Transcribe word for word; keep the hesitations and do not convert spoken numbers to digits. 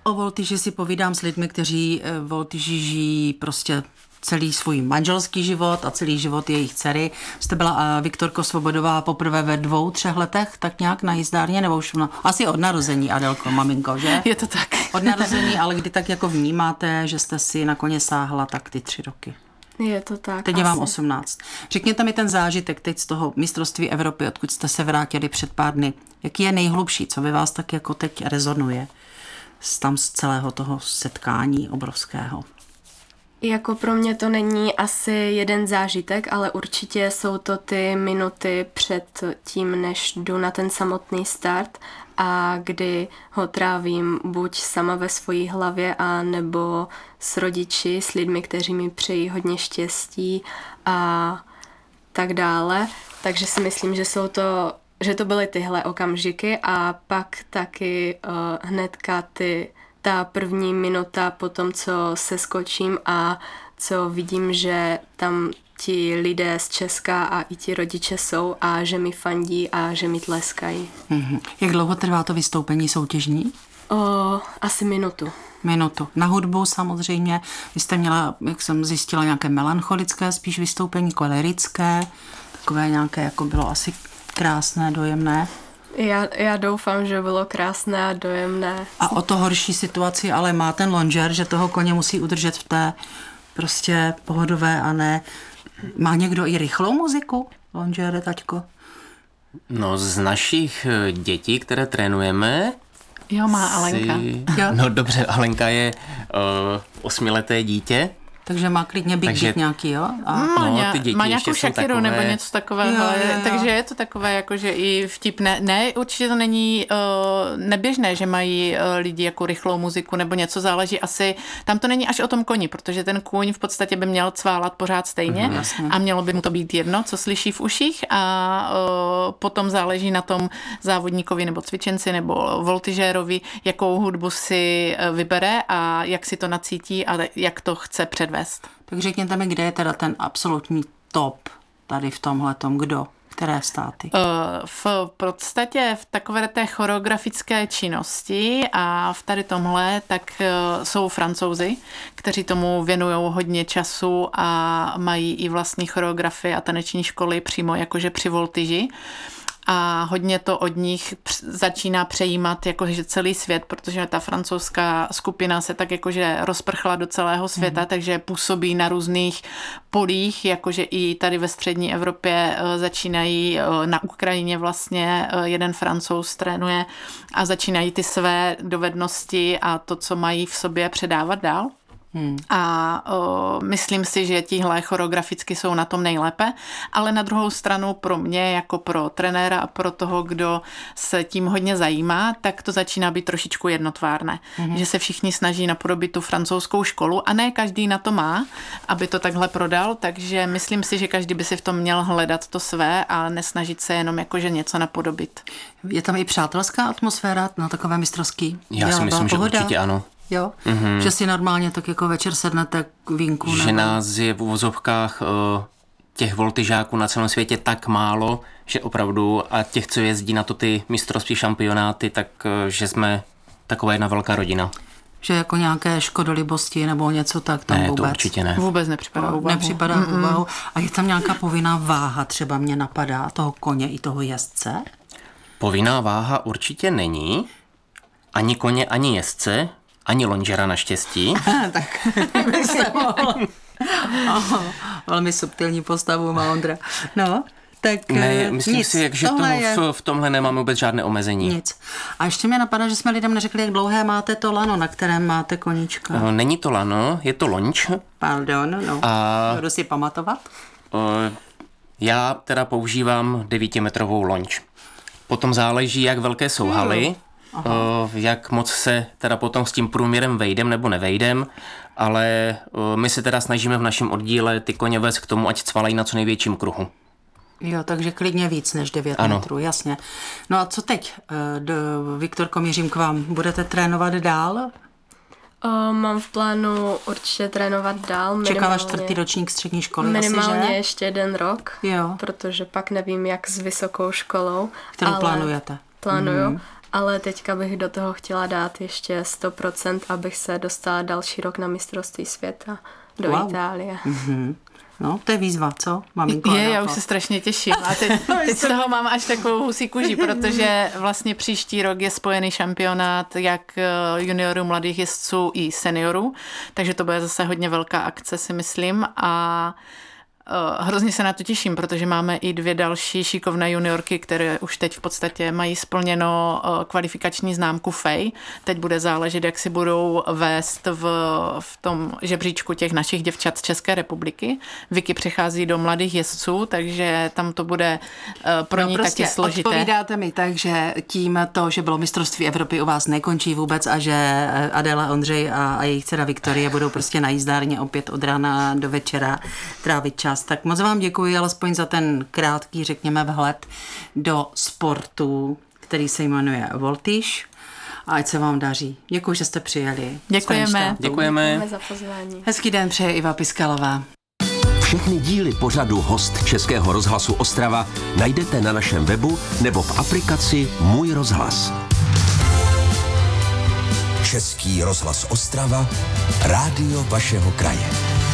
o voltyži si povídám s lidmi, kteří voltyži žijí prostě celý svůj manželský život a celý život jejich dcery. Jste byla, Viktorko Svobodová, poprvé ve dvou, třech letech, tak nějak na jízdárně, nebo už no, asi od narození, Adelko, maminko, že? Je to tak. Od narození, ale kdy tak jako vnímáte, že jste si na koně sáhla, tak ty tři roky. Je to tak. Teď je vám osmnáct. Řekněte mi ten zážitek teď z toho mistrovství Evropy, odkud jste se vrátili před pár dny. Jaký je nejhlubší, co vy vás tak jako teď rezonuje z tam z celého toho setkání obrovského? Jako pro mě to není asi jeden zážitek, ale určitě jsou to ty minuty před tím, než jdu na ten samotný start a kdy ho trávím buď sama ve svojí hlavě a nebo s rodiči, s lidmi, kteří mi přejí hodně štěstí a tak dále. Takže si myslím, že jsou to, že to byly tyhle okamžiky a pak taky uh, hnedka ty ta první minuta po tom, co se skočím a co vidím, že tam ti lidé z Česka a i ti rodiče jsou a že mi fandí a že mi tleskají. Mm-hmm. Jak dlouho trvá to vystoupení soutěžní? O, asi minutu. Minutu. Na hudbu samozřejmě. Vy jste měla, jak jsem zjistila, nějaké melancholické spíš vystoupení, kolerické, takové nějaké, jako bylo asi krásné, dojemné. Já, já doufám, že bylo krásné a dojemné. A o to horší situaci ale má ten lonžer, že toho koně musí udržet v té prostě pohodové a ne. Má někdo i rychlou muziku, lonžere, taťko? No z našich dětí, které trénujeme... Jo, má Alenka. Si... Jo. No dobře, Alenka je uh, osmileté dítě. Takže má klidně být takže... nějaký, jo? A... Má, no, ně, ty děti má nějakou Shakiru takové... nebo něco takového, jo, jo, jo. Takže je to takové jako, že i vtipné. Ne, určitě to není uh, neběžné, že mají uh, lidi jako rychlou muziku nebo něco, záleží asi, tam to není až o tom koni, protože ten kůň v podstatě by měl cválat pořád stejně mm, a mělo by mu to být jedno, co slyší v uších a uh, potom záleží na tom závodníkovi nebo cvičenci nebo voltyžérovi, jakou hudbu si vybere a jak si to nacítí a jak to chce předvést. Tak řekněte mi, kde je teda ten absolutní top tady v tomhletom, kdo? Které státy? V podstatě v takové té choreografické činnosti a v tady tomhle tak jsou Francouzi, kteří tomu věnují hodně času a mají i vlastní choreografie a taneční školy přímo jakože při voltyži. A hodně to od nich začíná přejímat jakože celý svět, protože ta francouzská skupina se tak jakože rozprchla do celého světa, mm. takže působí na různých polích, jakože i tady ve střední Evropě začínají, na Ukrajině vlastně jeden Francouz trénuje a začínají ty své dovednosti a to, co mají v sobě, předávat dál. Hmm. A o, myslím si, že tihle choreograficky jsou na tom nejlépe, ale na druhou stranu pro mě, jako pro trenéra a pro toho, kdo se tím hodně zajímá, tak to začíná být trošičku jednotvárné. Hmm. Že se všichni snaží napodobit tu francouzskou školu a ne každý na to má, aby to takhle prodal, takže myslím si, že každý by si v tom měl hledat to své a nesnažit se jenom jakože něco napodobit. Je tam i přátelská atmosféra na takové mistrovský? Já si myslím, že určitě ano. Jo? Mm-hmm. Že si normálně tak jako večer sednete k vínku? Že nebo... nás je v uvozovkách uh, těch voltyžáků na celém světě tak málo, že opravdu a těch, co jezdí na to ty mistrovství šampionáty, tak uh, že jsme taková jedna velká rodina. Že jako nějaké škodolibosti nebo něco tak tam ne, vůbec? Ne, to určitě ne. Vůbec nepřipadá v úvahu. Nepřipadá v úvahu. A je tam nějaká povinná váha, třeba mě napadá, toho koně i toho jezdce? Povinná váha určitě není. Ani koně, ani jezdce. Ani lonžera naštěstí. Tak byste mohl. Oh, velmi subtilní postavu má Ondra. No, tak ne, myslím nic. si, že to je... v, v tomhle nemáme vůbec žádné omezení. Nic. A ještě mě napadá, že jsme lidem neřekli, jak dlouhé máte to lano, na kterém máte koníčka. No, není to lano, je to lonč. Pardon, no. A... Budu si pamatovat? O, já teda používám devítimetrovou lonč. Potom záleží, jak velké jsou haly. O, jak moc se teda potom s tím průměrem vejdem nebo nevejdem, ale o, my se teda snažíme v našem oddíle ty koně vést k tomu, ať cvalají na co největším kruhu. Jo, takže klidně víc než devět metrů, jasně. No a co teď? Do, Viktorko, mířím k vám. Budete trénovat dál? O, mám v plánu určitě trénovat dál. Čekala čtvrtý ročník střední školy. Minimálně asi, že? ještě jeden rok, jo. Protože pak nevím, jak s vysokou školou. Kterou ale plánujete? Plánuju. Mm. ale teďka bych do toho chtěla dát ještě sto procent, abych se dostala další rok na mistrovství světa do wow. Itálie. Mm-hmm. No, to je výzva, co, maminko? Je, já už se strašně těším. A teď, teď z toho mám až takovou husí kůži, protože vlastně příští rok je spojený šampionát jak juniorů, mladých jezdců i seniorů, takže to bude zase hodně velká akce, si myslím. A hrozně se na to těším, protože máme i dvě další šikovné juniorky, které už teď v podstatě mají splněno kvalifikační známku F E I. Teď bude záležet, jak si budou vést v, v tom žebříčku těch našich děvčat z České republiky. Vicky přechází do mladých jezdců, takže tam to bude pro ní no prostě taky složité. Odpovídáte mi tak, že tím to, že bylo mistrovství Evropy u vás nekončí vůbec a že Adela, Ondřej a, a jejich dcera Viktorie budou prostě na jízdárně opět od rána do večera trávit čas. Tak moc vám děkuji alespoň za ten krátký, řekněme, vhled do sportu, který se jmenuje Voltige. A ať se vám daří. Děkuji, že jste přijeli. Děkujeme. Děkujeme. Děkujeme za pozvání. Hezký den přeje Iva Piskalová. Všechny díly pořadu Host Českého rozhlasu Ostrava najdete na našem webu nebo v aplikaci Můj rozhlas. Český rozhlas Ostrava, rádio vašeho kraje.